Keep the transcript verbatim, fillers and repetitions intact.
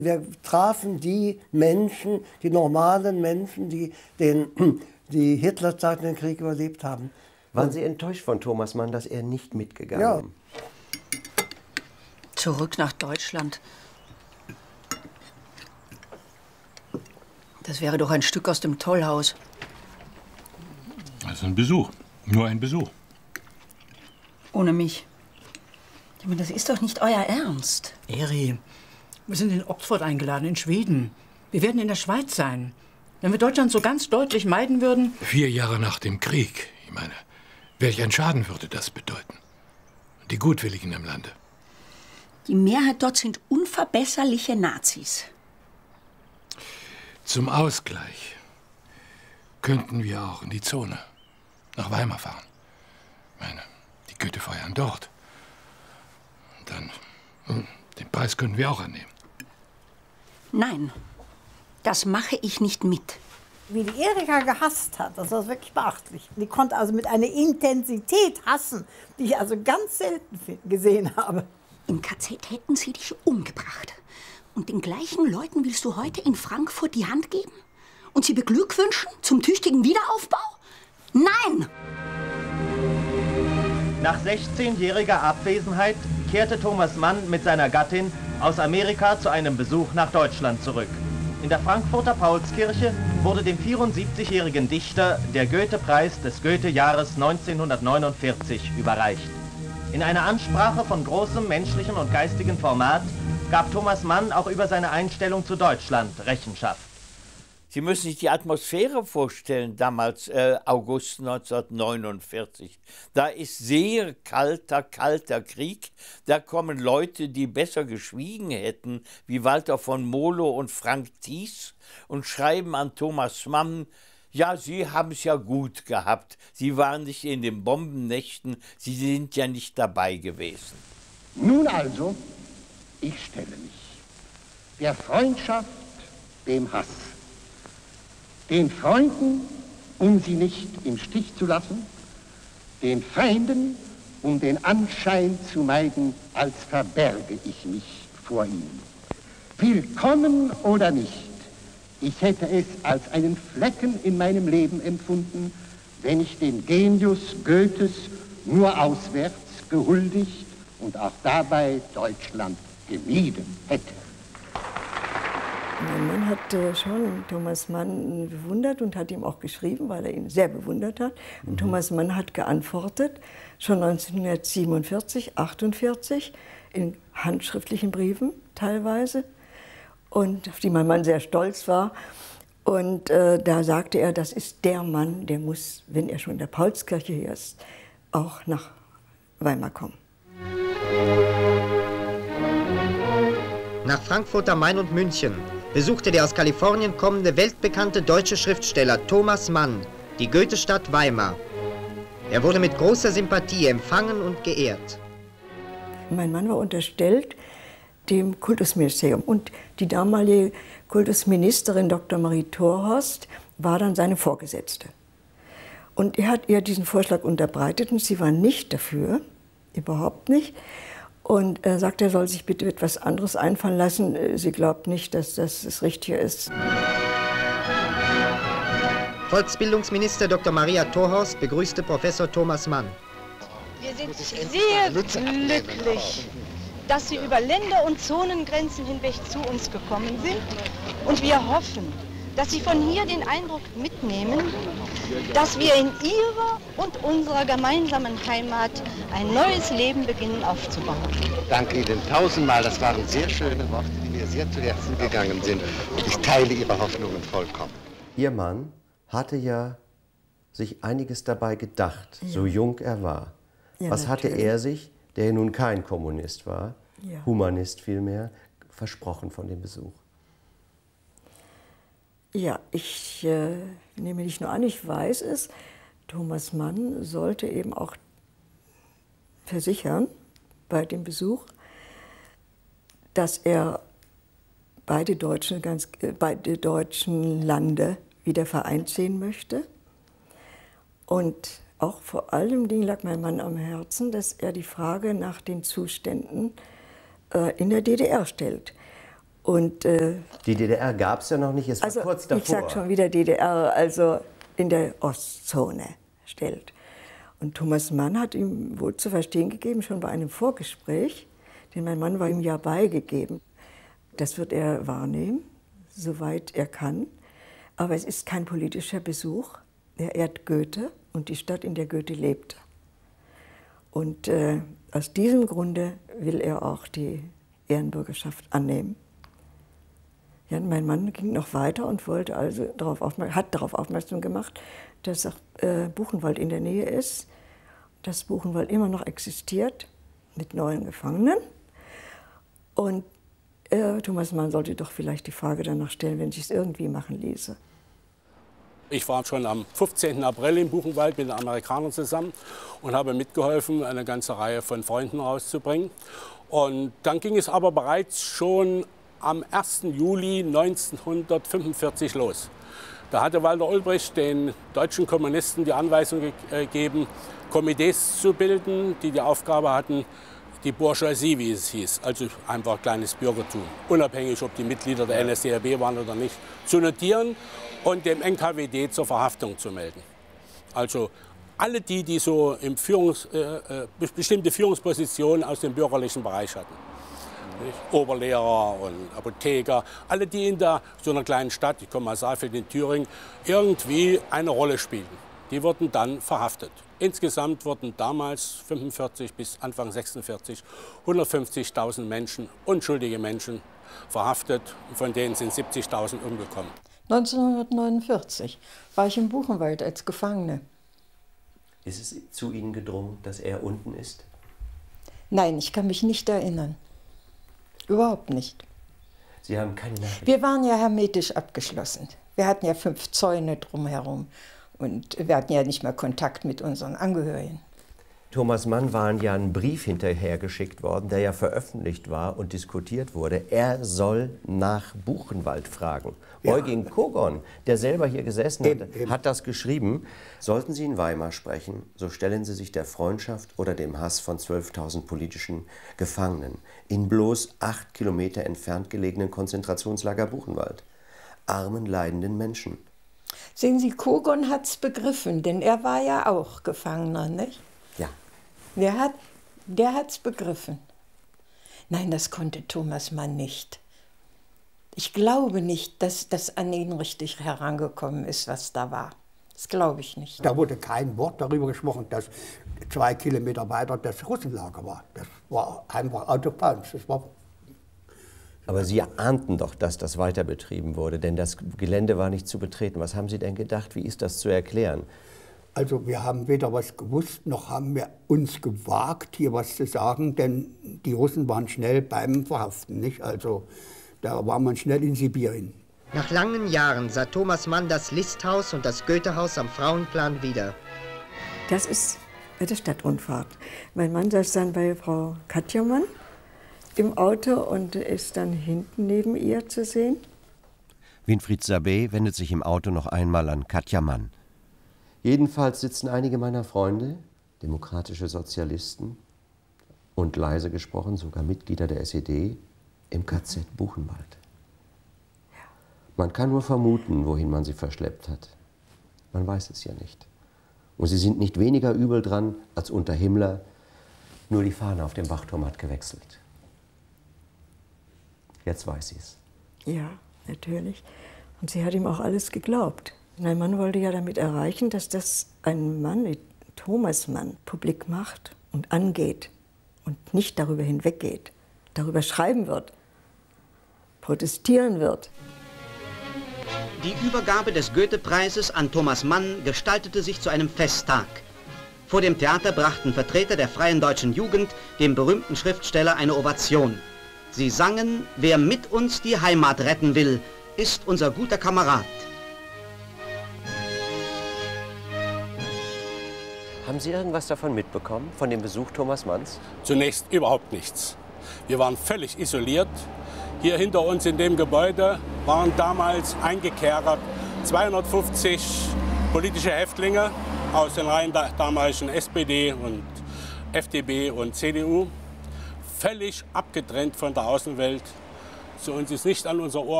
Wir trafen die Menschen, die normalen Menschen, die, den, die Hitlerzeiten den Krieg überlebt haben. Waren Sie enttäuscht von Thomas Mann, dass er nicht mitgegangen ja. ist? Zurück nach Deutschland. Das wäre doch ein Stück aus dem Tollhaus. Also ein Besuch. Nur ein Besuch. Ohne mich. Ich meine, das ist doch nicht euer Ernst. Eri, wir sind in Oxford eingeladen, in Schweden. Wir werden in der Schweiz sein. Wenn wir Deutschland so ganz deutlich meiden würden... Vier Jahre nach dem Krieg. Ich meine, welch ein Schaden würde das bedeuten? Die Gutwilligen im Lande. Die Mehrheit dort sind unverbesserliche Nazis. Zum Ausgleich könnten wir auch in die Zone nach Weimar fahren. Ich meine, die Goethe feiern dort. Und dann, hm, den Preis können wir auch annehmen. Nein, das mache ich nicht mit. Wie die Erika gehasst hat, das war wirklich beachtlich. Die konnte also mit einer Intensität hassen, die ich also ganz selten gesehen habe. Im K Z hätten sie dich umgebracht. Und den gleichen Leuten willst du heute in Frankfurt die Hand geben? Und sie beglückwünschen zum tüchtigen Wiederaufbau? Nein! Nach sechzehnjähriger Abwesenheit kehrte Thomas Mann mit seiner Gattin aus Amerika zu einem Besuch nach Deutschland zurück. In der Frankfurter Paulskirche wurde dem vierundsiebzigjährigen Dichter der Goethe-Preis des Goethe-Jahres neunzehnhundertneunundvierzig überreicht. In einer Ansprache von großem menschlichen und geistigen Format gab Thomas Mann auch über seine Einstellung zu Deutschland Rechenschaft. Sie müssen sich die Atmosphäre vorstellen, damals äh, August neunzehnhundertneunundvierzig. Da ist sehr kalter, kalter Krieg. Da kommen Leute, die besser geschwiegen hätten, wie Walter von Molow und Frank Thies, und schreiben an Thomas Mann: Ja, Sie haben es ja gut gehabt. Sie waren nicht in den Bombennächten. Sie sind ja nicht dabei gewesen. Nun also, ich stelle mich der Freundschaft dem Hass. Den Freunden, um sie nicht im Stich zu lassen, den Feinden, um den Anschein zu meiden, als verberge ich mich vor ihnen. Willkommen oder nicht, ich hätte es als einen Flecken in meinem Leben empfunden, wenn ich den Genius Goethes nur auswärts gehuldigt und auch dabei Deutschland gemieden hätte. Mein Mann hat äh, schon Thomas Mann bewundert und hat ihm auch geschrieben, weil er ihn sehr bewundert hat. Und mhm. Thomas Mann hat geantwortet, schon neunzehnhundertsiebenundvierzig, achtundvierzig, in handschriftlichen Briefen teilweise, und auf die mein Mann sehr stolz war. Und äh, da sagte er, das ist der Mann, der muss, wenn er schon in der Paulskirche hier ist, auch nach Weimar kommen. Nach Frankfurt am Main und München besuchte der aus Kalifornien kommende weltbekannte deutsche Schriftsteller Thomas Mann die Goethestadt Weimar. Er wurde mit großer Sympathie empfangen und geehrt. Mein Mann war unterstellt dem Kultusministerium, und die damalige Kultusministerin Doktor Marie Thorhorst war dann seine Vorgesetzte. Und er hat ihr diesen Vorschlag unterbreitet und sie war nicht dafür, überhaupt nicht. Und er sagte, er soll sich bitte etwas anderes einfallen lassen. Sie glaubt nicht, dass das das Richtige ist. Volksbildungsminister Doktor Maria Thorhorst begrüßte Professor Thomas Mann. Wir sind sehr glücklich, dass Sie über Länder- und Zonengrenzen hinweg zu uns gekommen sind. Und wir hoffen, dass Sie von hier den Eindruck mitnehmen, dass wir in Ihrer und unserer gemeinsamen Heimat ein neues Leben beginnen aufzubauen. Danke Ihnen tausendmal, das waren sehr schöne Worte, die mir sehr zu Herzen gegangen sind. Und ich teile Ihre Hoffnungen vollkommen. Ihr Mann hatte ja sich einiges dabei gedacht, ja. so jung er war. Ja, Was natürlich. hatte er sich, der ja nun kein Kommunist war, ja. Humanist vielmehr, versprochen von dem Besuch? Ja, ich äh, nehme nicht nur an, ich weiß es, Thomas Mann sollte eben auch versichern bei dem Besuch, dass er beide deutschen, ganz, äh, beide deutschen Lande wieder vereint sehen möchte. Und auch vor allem Dingen lag mein Mann am Herzen, dass er die Frage nach den Zuständen äh, in der D D R stellt. Und, äh, die D D R gab es ja noch nicht, es war also, kurz davor. Ich sage schon wieder D D R, also in der Ostzone stellt. Und Thomas Mann hat ihm wohl zu verstehen gegeben, schon bei einem Vorgespräch, denn mein Mann war ihm ja beigegeben. Das wird er wahrnehmen, soweit er kann. Aber es ist kein politischer Besuch. Er ehrt Goethe und die Stadt, in der Goethe lebte. Und äh, aus diesem Grunde will er auch die Ehrenbürgerschaft annehmen. Ja, mein Mann ging noch weiter und wollte also darauf hat darauf aufmerksam gemacht, dass auch, äh, Buchenwald in der Nähe ist, dass Buchenwald immer noch existiert mit neuen Gefangenen. Und äh, Thomas Mann sollte doch vielleicht die Frage danach stellen, wenn sich es irgendwie machen ließe. Ich war schon am fünfzehnten April in Buchenwald mit den Amerikanern zusammen und habe mitgeholfen, eine ganze Reihe von Freunden rauszubringen. Und dann ging es aber bereits schon am ersten Juli neunzehnhundertfünfundvierzig los. Da hatte Walter Ulbricht den deutschen Kommunisten die Anweisung gegeben, Komitees zu bilden, die die Aufgabe hatten, die Bourgeoisie, wie es hieß, also einfach kleines Bürgertum, unabhängig, ob die Mitglieder der N S D A B waren oder nicht, zu notieren und dem N K W D zur Verhaftung zu melden. Also alle die, die so im Führungs, äh, bestimmte Führungspositionen aus dem bürgerlichen Bereich hatten. Nicht? Oberlehrer und Apotheker, alle die in der, so einer kleinen Stadt, ich komme aus Saalfeld in Thüringen, irgendwie eine Rolle spielten. Die wurden dann verhaftet. Insgesamt wurden damals fünfundvierzig bis Anfang sechsundvierzig hundertfünfzigtausend Menschen, unschuldige Menschen, verhaftet. Von denen sind siebzigtausend umgekommen. neunzehnhundertneunundvierzig war ich im Buchenwald als Gefangene. Ist es zu Ihnen gedrungen, dass er unten ist? Nein, ich kann mich nicht erinnern. Überhaupt nicht. Sie haben keine Nachricht? Wir waren ja hermetisch abgeschlossen. Wir hatten ja fünf Zäune drumherum. Und wir hatten ja nicht mehr Kontakt mit unseren Angehörigen. Thomas Mann war ja ein Brief hinterhergeschickt worden, der ja veröffentlicht war und diskutiert wurde. Er soll nach Buchenwald fragen. Ja. Eugen Kogon, der selber hier gesessen hat, eben, eben. hat das geschrieben. Sollten Sie in Weimar sprechen, so stellen Sie sich der Freundschaft oder dem Hass von zwölftausend politischen Gefangenen in bloß acht Kilometer entfernt gelegenen Konzentrationslager Buchenwald. Armen, leidenden Menschen. Sehen Sie, Kogon hat es begriffen, denn er war ja auch Gefangener, nicht? Ja. Der hat der hat's begriffen. Nein, das konnte Thomas Mann nicht. Ich glaube nicht, dass das an ihn richtig herangekommen ist, was da war. Das glaube ich nicht. Da wurde kein Wort darüber gesprochen, dass zwei Kilometer weiter das Russenlager war. Das war einfach out of bounds. Das war Aber Sie ahnten doch, dass das weiter betrieben wurde, denn das Gelände war nicht zu betreten. Was haben Sie denn gedacht? Wie ist das zu erklären? Also wir haben weder was gewusst, noch haben wir uns gewagt, hier was zu sagen, denn die Russen waren schnell beim Verhaften, nicht? Also da war man schnell in Sibirien. Nach langen Jahren sah Thomas Mann das Listhaus und das Goethehaus am Frauenplan wieder. Das ist bei der Stadtrundfahrt. Mein Mann saß dann bei Frau Katja Mann im Auto und ist dann hinten neben ihr zu sehen. Winfried Sabé wendet sich im Auto noch einmal an Katja Mann. Jedenfalls sitzen einige meiner Freunde, demokratische Sozialisten und leise gesprochen sogar Mitglieder der S E D, im K Z Buchenwald. Man kann nur vermuten, wohin man sie verschleppt hat. Man weiß es ja nicht. Und sie sind nicht weniger übel dran als unter Himmler, nur die Fahne auf dem Wachturm hat gewechselt. Jetzt weiß sie es. Ja, natürlich. Und sie hat ihm auch alles geglaubt. Mein Mann wollte ja damit erreichen, dass das ein Mann wie Thomas Mann publik macht und angeht und nicht darüber hinweggeht, darüber schreiben wird, protestieren wird. Die Übergabe des Goethe-Preises an Thomas Mann gestaltete sich zu einem Festtag. Vor dem Theater brachten Vertreter der Freien Deutschen Jugend dem berühmten Schriftsteller eine Ovation. Sie sangen, wer mit uns die Heimat retten will, ist unser guter Kamerad. Haben Sie irgendwas davon mitbekommen, von dem Besuch Thomas Manns? Zunächst überhaupt nichts. Wir waren völlig isoliert. Hier hinter uns in dem Gebäude waren damals eingekerkert zweihundertfünfzig politische Häftlinge aus den Reihen der damaligen S P D und F D P und C D U. Völlig abgetrennt von der Außenwelt. zu uns ist nicht an unser Ohr